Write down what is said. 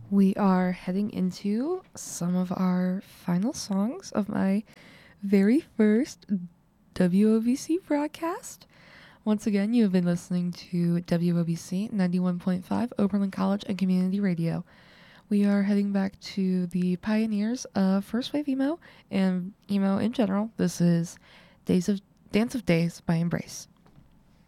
We are heading into some of our final songs of my very first WOBC broadcast. Once again, you have been listening to WOBC 91.5 Oberlin College and Community Radio. We are heading back to the pioneers of first wave emo and emo in general. This is Dance of Days by Embrace.